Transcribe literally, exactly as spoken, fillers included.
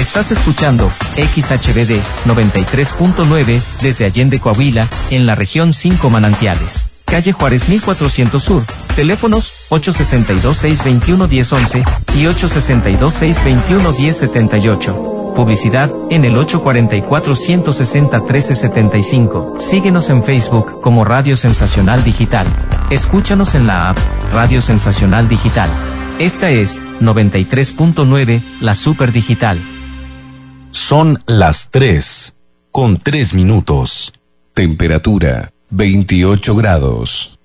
Estás escuchando X H B D noventa y tres punto nueve desde Allende, Coahuila, en la región cinco Manantiales. Calle Juárez mil cuatrocientos Sur. Teléfonos ocho seis dos, seis dos uno, uno cero once y ocho seis dos, seis dos uno, uno cero siete ocho. Publicidad en el ocho cuatro cuatro, uno seis cero, uno tres siete cinco. Síguenos en Facebook como Radio Sensacional Digital. Escúchanos en la app Radio Sensacional Digital. Esta es noventa y tres punto nueve, la Super Digital. Son las tres, con tres minutos. Temperatura, veintiocho grados.